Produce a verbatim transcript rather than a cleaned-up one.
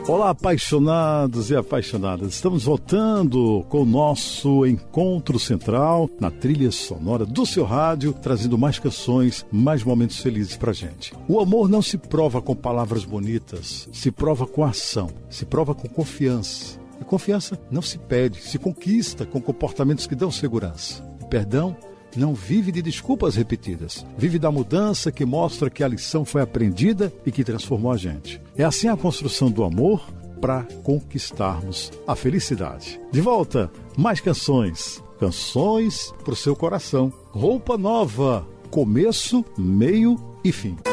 Olá, apaixonados e apaixonadas. Estamos voltando com o nosso encontro central na trilha sonora do seu rádio, trazendo mais canções, mais momentos felizes pra gente. O amor não se prova com palavras bonitas, se prova com ação, se prova com confiança. E confiança não se pede, se conquista com comportamentos que dão segurança. O perdão não vive de desculpas repetidas, vive da mudança que mostra que a lição foi aprendida e que transformou a gente. É assim a construção do amor para conquistarmos a felicidade. De volta, mais canções, canções para o seu coração. Roupa nova, começo, meio e fim.